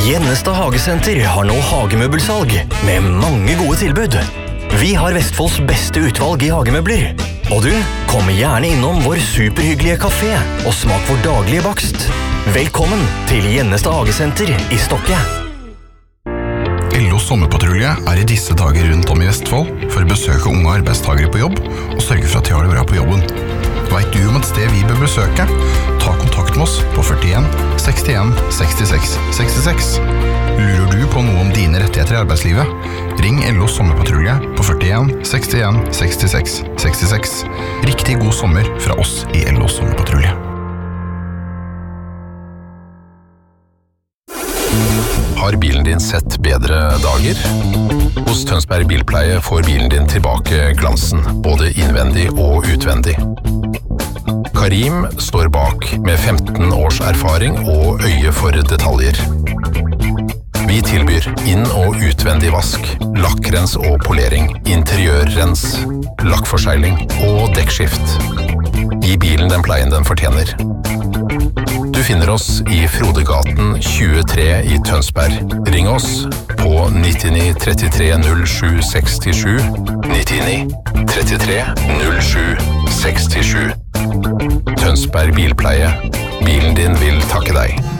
Gjennestad Hagesenter har nå hagemøbelsalg med mange gode tilbud. Vi har Vestfolds beste utvalg i hagemøbler. Og du, kom gjerne innom vår superhyggelige kafé og smak vår daglige bakst. Velkommen til Gjennestad Hagesenter i Stokke. LOs sommerpatrulje i disse dager rundt om i Vestfold for å besøke unge arbeidstagere på jobb og sørge for at de har det bra på jobben. Vet du om et sted vi bør besøke? Ta kontakt med oss på 41 61 66 66. Lurer du på noe om dine rettigheter i arbeidslivet? Ring LOs sommerpatrulje på 41 61 66 66. Riktig god sommer fra oss i LOs sommerpatrulje. Har bilen din sett bedre dager? Hos Tønsberg Bilpleie får bilen din tilbake glansen, både innvendig og utvendig. Karim står bak med 15 års erfaring og øye for detaljer. Vi tilbyr inn- og utvendig vask, lakkrens og polering, interiørrens, lakkforsegling og dekkskift. Gi bilen den pleien den fortjener. Du finner oss i Frodegaten 23 i Tønsberg. Ring oss på 99 33 07 67, 99 33 07 67. Tønsberg Bilpleie. Bilen din vil takke deg.